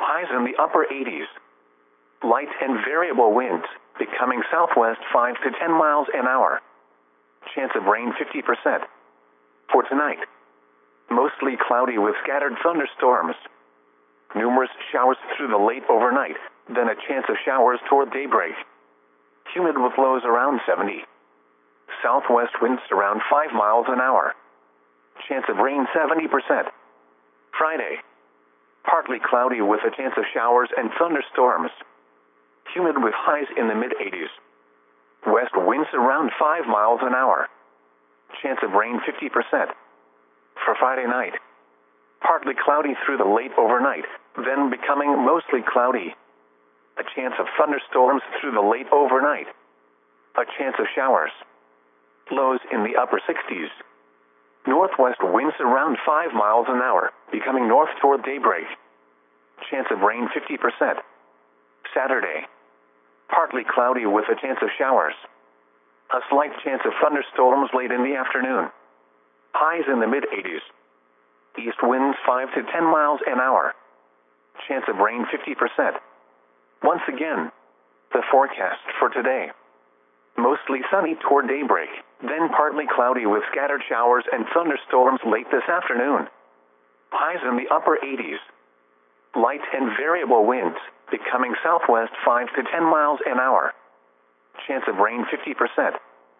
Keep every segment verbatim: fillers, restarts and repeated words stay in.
Highs in the upper eighties. Light and variable winds, becoming southwest five to ten miles an hour. Chance of rain fifty percent. For tonight, mostly cloudy with scattered thunderstorms. Numerous showers through the late overnight, then a chance of showers toward daybreak. Humid with lows around seventy. Southwest winds around five miles an hour. Chance of rain seventy percent. Friday, partly cloudy with a chance of showers and thunderstorms. Humid with highs in the mid eighties. West winds around five miles an hour. Chance of rain fifty percent. For Friday night, partly cloudy through the late overnight, then becoming mostly cloudy. A chance of thunderstorms through the late overnight. A chance of showers. Lows in the upper sixties. Northwest winds around five miles an hour, becoming north toward daybreak. Chance of rain fifty percent. Saturday, partly cloudy with a chance of showers. A slight chance of thunderstorms late in the afternoon. Highs in the mid eighties. East winds five to ten miles an hour. Chance of rain fifty percent. Once again, the forecast for today. Mostly sunny toward daybreak, then partly cloudy with scattered showers and thunderstorms late this afternoon. Highs in the upper eighties. Light and variable winds, becoming southwest five to ten miles an hour. Chance of rain fifty percent.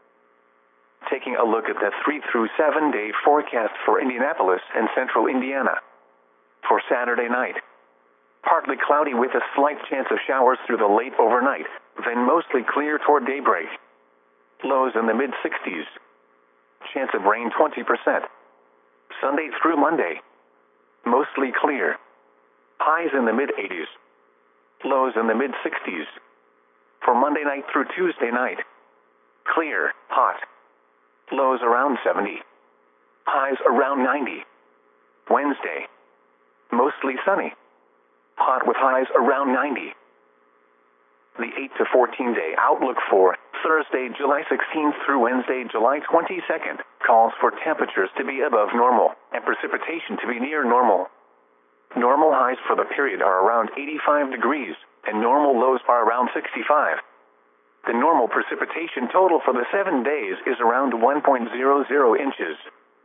Taking a look at the three through seven day forecast for Indianapolis and central Indiana. For Saturday night, partly cloudy with a slight chance of showers through the late overnight, then mostly clear toward daybreak. Lows in the mid sixties. Chance of rain twenty percent. Sunday through Monday, mostly clear. Highs in the mid eighties. Lows in the mid sixties. For Monday night through Tuesday night, clear, hot. Lows around seventy. Highs around ninety. Wednesday, mostly sunny. Hot with highs around ninety. The eight to fourteen day outlook for Thursday, July sixteenth through Wednesday, July twenty-second, calls for temperatures to be above normal and precipitation to be near normal. Normal highs for the period are around eighty-five degrees, and normal lows are around sixty-five. The normal precipitation total for the seven days is around one point zero zero inches.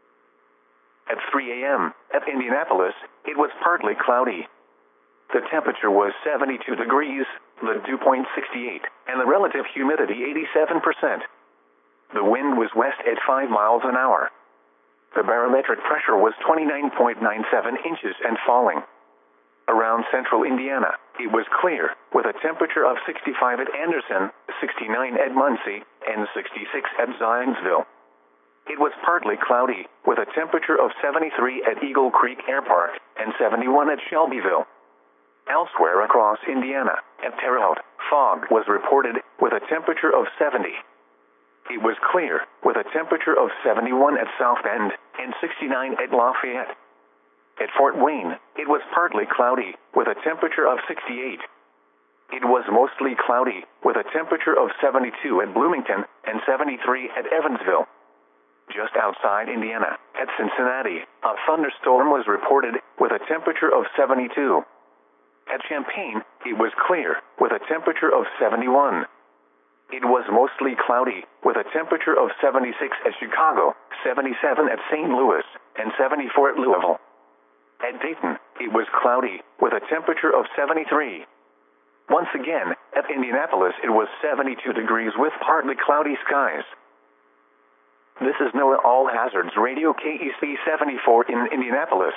At three A M at Indianapolis, it was partly cloudy. The temperature was seventy-two degrees, the dew point sixty-eight, and the relative humidity eighty-seven percent. The wind was west at five miles an hour. The barometric pressure was twenty-nine point nine seven inches and falling. Around central Indiana, it was clear, with a temperature of sixty-five at Anderson, sixty-nine at Muncie, and sixty-six at Zionsville. It was partly cloudy, with a temperature of seventy-three at Eagle Creek Air Park, and seventy-one at Shelbyville. Elsewhere across Indiana, at Terre Haute, fog was reported, with a temperature of seventy. It was clear, with a temperature of seventy-one at South Bend, and sixty-nine at Lafayette. At Fort Wayne, it was partly cloudy, with a temperature of sixty-eight. It was mostly cloudy, with a temperature of seventy-two at Bloomington, and seventy-three at Evansville. Just outside Indiana, at Cincinnati, a thunderstorm was reported, with a temperature of seventy-two. At Champaign, it was clear, with a temperature of seventy-one. It was mostly cloudy, with a temperature of seventy-six at Chicago, seventy-seven at Saint Louis, and seventy-four at Louisville. At Dayton, it was cloudy, with a temperature of seventy-three. Once again, at Indianapolis it was seventy-two degrees with partly cloudy skies. This is NOAA All Hazards Radio K E C seventy-four in Indianapolis.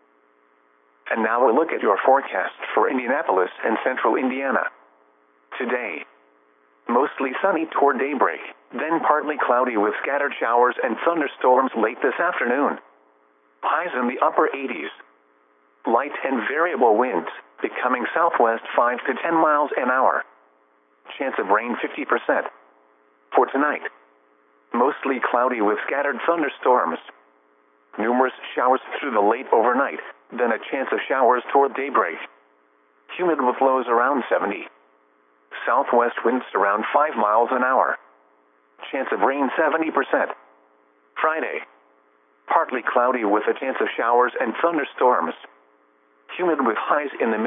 And now a look at your forecast for Indianapolis and central Indiana. Today, mostly sunny toward daybreak, then partly cloudy with scattered showers and thunderstorms late this afternoon. Highs in the upper eighties. Light and variable winds, becoming southwest five to ten miles an hour. Chance of rain fifty percent. For tonight, mostly cloudy with scattered thunderstorms. Numerous showers through the late overnight, then a chance of showers toward daybreak. Humid with lows around seventy. Southwest winds around five miles an hour. Chance of rain seventy percent. Friday, partly cloudy with a chance of showers and thunderstorms. Humid with highs in the mid